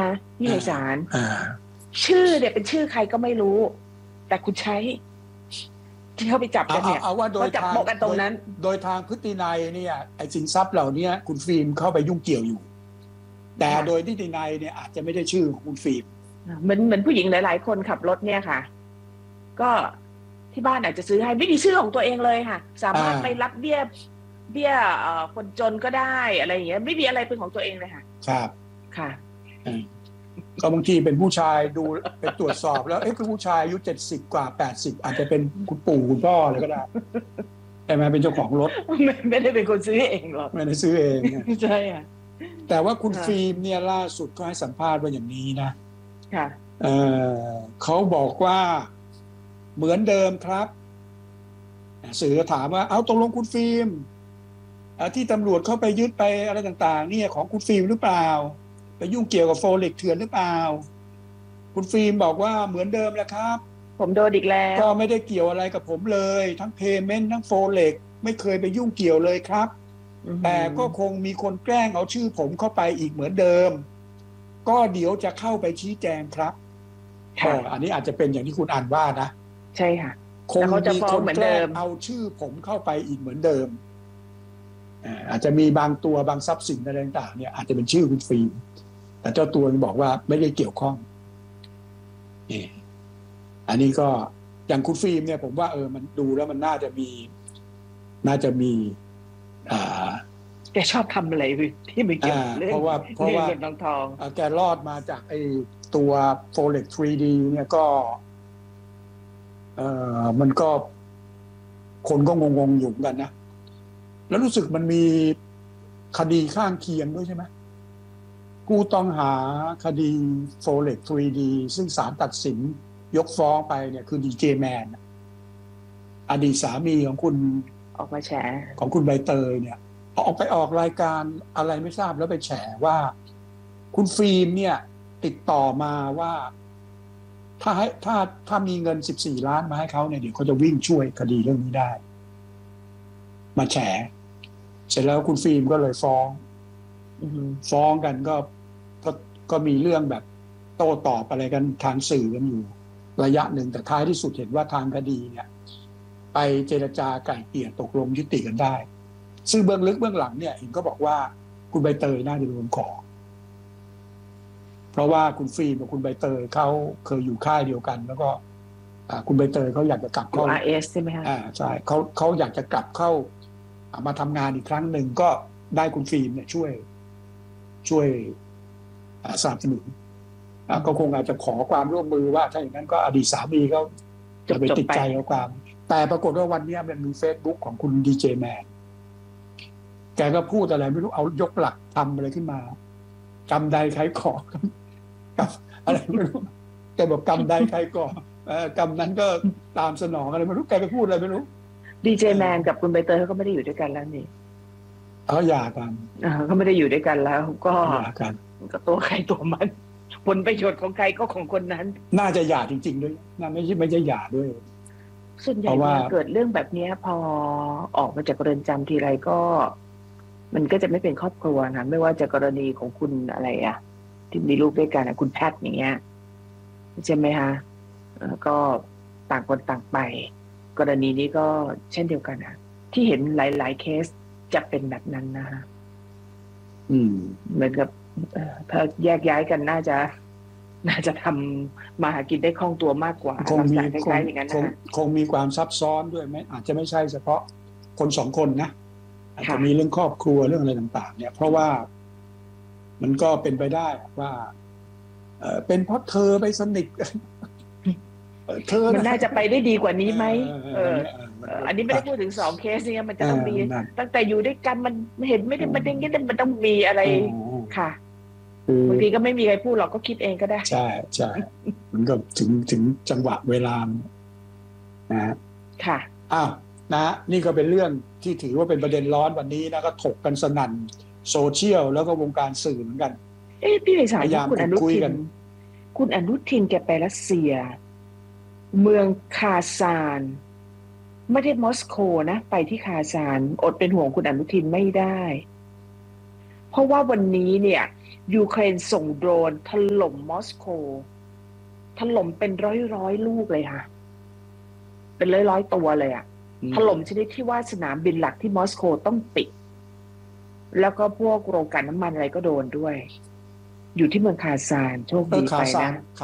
คะพี่ไพศาลชื่อเนี่ยเป็นชื่อใครก็ไม่รู้แต่คุณใช้ที่เขาไปจับกันเนี่ยเอาว่าโดยจับโปะกันตรงนั้นโดยทางพฤตินัยเนี่ยไอ้สินทรัพย์เหล่านี้คุณฟิล์มเข้าไปยุ่งเกี่ยวอยู่แต่โดยนิตินัยเนี่ยอาจจะไม่ได้ชื่อของคุณฟิล์มเหมือนผู้หญิงหลายๆคนขับรถเนี่ยค่ะก็ที่บ้านอาจจะซื้อให้ไม่มีชื่อของตัวเองเลยค่ะสามารถไปรับเบี้ยคนจนก็ได้อะไรอย่างเงี้ยไม่มีอะไรเป็นของตัวเองเลยค่ะครับค่ะก็บางทีเป็นผู้ชายดูไปตรวจสอบแล้วคือผู้ชายอายุ70กว่า80อาจจะเป็นคุณปู่คุณพ่ออะไรก็ได้แต่มาเป็นเจ้าของรถไม่ได้เป็นคนซื้อเองหรอกไม่ได้ซื้อเองใช่ค่ะแต่ว่าคุณฟิล์มเนี่ยล่าสุดก็ให้สัมภาษณ์ว่าอย่างนี้นะค่ะเขาบอกว่าเหมือนเดิมครับสื่อถามว่าเอาตกลงคุณฟิล์มที่ตำรวจเข้าไปยึดไปอะไรต่างๆเนี่ยของคุณฟิล์มหรือเปล่าไปยุ่งเกี่ยวกับโฟเล็กเถื่อนหรือเปล่าคุณฟิล์มบอกว่าเหมือนเดิมแหละครับผมโดนอีกแล้วก็ไม่ได้เกี่ยวอะไรกับผมเลยทั้งเพย์เมนต์ทั้งโฟเล็กไม่เคยไปยุ่งเกี่ยวเลยครับแต่ก็คงมีคนแกล้งเอาชื่อผมเข้าไปอีกเหมือนเดิมก็เดี๋ยวจะเข้าไปชี้แจงครับอันนี้อาจจะเป็นอย่างที่คุณอ่านว่านะใช่ค่ะคงมีคนแกล้งเอาชื่อผมเข้าไปอีกเหมือนเดิมอาจจะมีบางตัวบางทรัพย์สินอะไรต่างๆเนี่ยอาจจะเป็นชื่อคุณฟิล์มแต่เจ้าตัวบอกว่าไม่ได้เกี่ยวข้องอันนี้ก็อย่างคุณฟิล์มเนี่ยผมว่ามันดูแล้วมันน่าจะมีแกชอบทำอะไรที่ไม่เกี่ยวเรื่องเพราะว่าทองแกรอดมาจากไอ้ตัว Forex 3D เนี่ยก็มันก็คนก็งงๆอยู่กันนะแล้วรู้สึกมันมีคดีข้างเคียงด้วยใช่ไหมผู้ต้องหาคดี Forex 3D ซึ่งศาลตัดสินยกฟ้องไปเนี่ยคือดีเจแมนอดีตสามีของคุณออกมาแฉของคุณใบเตยเนี่ยออกไปออกรายการอะไรไม่ทราบแล้วไปแฉว่าคุณฟิล์มเนี่ยติดต่อมาว่าถ้ามีเงิน14 ล้านมาให้เขาเนี่ยเดี๋ยวเขาจะวิ่งช่วยคดีเรื่องนี้ได้มาแฉเสร็จแล้วคุณฟิล์มก็เลยฟ้องกันก็มีเรื่องแบบโต้ตอบอะไรกันทางสื่อกันอยู่ระยะหนึ่งแต่ท้ายที่สุดเห็นว่าทางคดีเนี่ยไปเจรจาไกล่เกลี่ยตกลงยุติกันได้ซึ่งเบื้องลึกเบื้องหลังเนี่ยเห็นก็บอกว่าคุณใบเตยน่าจะโดนขอเพราะว่าคุณฟิล์มกับคุณใบเตยเขาเคยอยู่ค่ายเดียวกันแล้วก็คุณใบเตยเขาอยากจะกลับเข้า RS ใช่ไหมคะใช่เขาอยากจะกลับเข้ามาทำงานอีกครั้งหนึ่งก็ได้คุณฟิล์มเนี่ยช่วยสนับสนุนก็คงอาจจะขอความร่วมมือว่าถ้าอย่างนั้นก็อดีตสามีเขาจะไปติดใจเอาความแต่ปรากฏว่าวันนี้มันมี Facebook ของคุณดีเจแมนแกก็พูดอะไรไม่รู้เอายกหลักทำอะไรขึ้นมากรรมใดใครก่อกับอะไรไม่รู้แกบอกกรรมใดใครก่อกรรมนั้นก็ตามสนองอะไรไม่รู้แกไปพูดอะไรไม่รู้ดีเจแมนกับคุณใบเตยเขาก็ไม่ได้อยู่ด้วยกันแล้วนี่เขาหย่ากันเขาไม่ได้อยู่ด้วยกันแล้วก็หย่ากันก็ตัวใครตัวมันผลประโยชน์ของใครก็ของคนนั้นน่าจะหย่าจริงๆด้วยน่าไม่ใช่หย่าด้วยส่วนใหญ่เกิดเรื่องแบบนี้พอออกมาจากเรือนจำทีไรก็มันก็จะไม่เป็นครอบครัวนะไม่ว่าจะกรณีของคุณอะไรที่มีลูกด้วยกันคุณแพทย์อย่างเงี้ยใช่ไหมคะก็ต่างคนต่างไปกรณีนี้ก็เช่นเดียวกันนะที่เห็นหลายๆเคสจะเป็นแบบนั้นนะคะเหมือนกับถ้าแยกย้ายกันน่าจะทำมาหากินได้คล่องตัวมากกว่าคงมีคงมีความซับซ้อนด้วยไหมอาจจะไม่ใช่เฉพาะคนสองคนนะอาจจะมีเรื่องครอบครัวเรื่องอะไรต่างๆเนี่ยเพราะว่ามันก็เป็นไปได้ว่าเป็นเพราะเธอไปสนิทมันน่าจะไปได้ดีกว่านี้ไหมอันนี้ไม่ได้พูดถึง2เคสเนี่ยมันจะต้องมีตั้งแต่อยู่ด้วยกันมันเห็นไม่ได้มันอย่างนี้มันต้องมีอะไรค่ะบางทีก็ไม่มีใครพูดหรอกก็คิดเองก็ได้ใช่มันก็ถึงจังหวะเวลานะค่ะนะนี่ก็เป็นเรื่องที่ถือว่าเป็นประเด็นร้อนวันนี้นะก็ถกกันสนั่นโซเชียลแล้วก็วงการสื่อเหมือนกันพี่ในสายคุณอนุทินแกไปรัสเซียเมืองคาซานไม่ได้มอสโกนะไปที่คาซานอดเป็นห่วงคุณอนุทินไม่ได้เพราะว่าวันนี้เนี่ยยูเครนส่งโดรนถล่มมอสโกถล่มเป็นร้อยลูกเลยค่ะเป็นร้อยตัวเลยอะถล่มชนิดที่ว่าสนามบินหลักที่มอสโกต้องปิดแล้วก็พวกโรงกลั่นน้ำมันอะไรก็โดนด้วยอยู่ที่เมืองคาซานโชคดีไปนะ